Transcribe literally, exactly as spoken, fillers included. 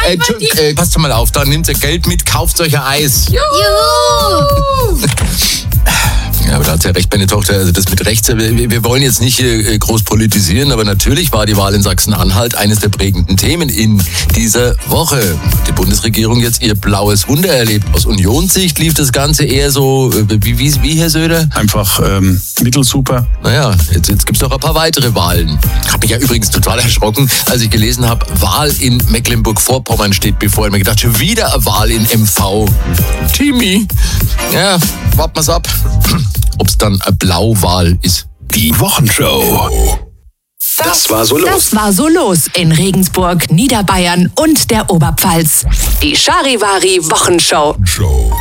äh, äh, passt doch mal auf, da nehmt ihr Geld mit, kauft euch ein Eis. Juhu! Ja, aber da hat ja recht, meine Tochter, also das mit rechts, wir, wir wollen jetzt nicht hier groß politisieren, aber natürlich war die Wahl in Sachsen-Anhalt eines der prägenden Themen in dieser Woche. Die Bundesregierung jetzt ihr blaues Wunder erlebt. Aus Unionssicht lief das Ganze eher so, wie, wie, wie Herr Söder? Einfach ähm, mittelsuper. Naja, jetzt, jetzt gibt es noch ein paar weitere Wahlen. Ich habe mich ja übrigens total erschrocken, als ich gelesen habe, Wahl in Mecklenburg-Vorpommern steht bevor. Ich habe mir gedacht, schon wieder eine Wahl in M V. Timmy. Ja, warten wir's ab, ob es dann eine Blauwahl ist. Die Wochenshow. Das war so los. Das war so los in Regensburg, Niederbayern und der Oberpfalz. Die Charivari Wochenshow. Show.